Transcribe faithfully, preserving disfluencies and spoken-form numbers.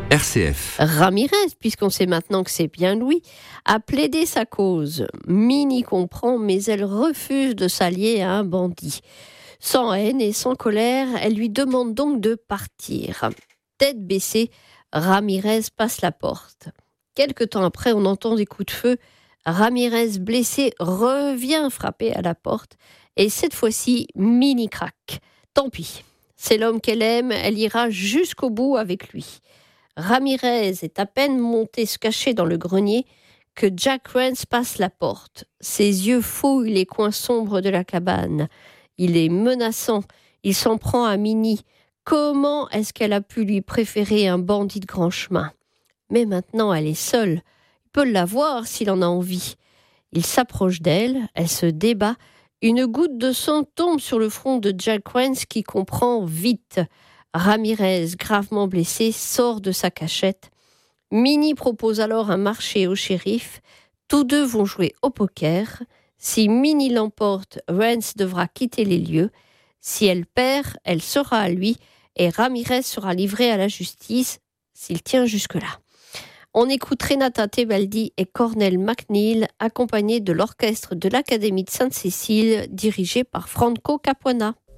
R C F. Ramirez, puisqu'on sait maintenant que c'est bien lui, a plaidé sa cause. Minnie comprend, mais elle refuse de s'allier à un bandit. Sans haine et sans colère, elle lui demande donc de partir. Tête baissée, Ramirez passe la porte. Quelque temps après, on entend des coups de feu. Ramirez, blessé, revient frapper à la porte. Et cette fois-ci, Minnie craque. Tant pis. C'est l'homme qu'elle aime, elle ira jusqu'au bout avec lui. Ramirez est à peine monté se cacher dans le grenier que Jack Rance passe la porte. Ses yeux fouillent les coins sombres de la cabane. Il est menaçant. Il s'en prend à Minnie. Comment est-ce qu'elle a pu lui préférer un bandit de grand chemin ? Mais maintenant, elle est seule. Il peut la voir s'il en a envie. Il s'approche d'elle. Elle se débat. Une goutte de sang tombe sur le front de Jack Rance qui comprend vite. Ramirez, gravement blessé, sort de sa cachette. Minnie propose alors un marché au shérif. Tous deux vont jouer au poker. Si Minnie l'emporte, Rance devra quitter les lieux. Si elle perd, elle sera à lui et Ramirez sera livré à la justice s'il tient jusque-là. On écoute Renata Tebaldi et Cornel McNeil, accompagnés de l'orchestre de l'Académie de Sainte-Cécile, dirigé par Franco Capuana.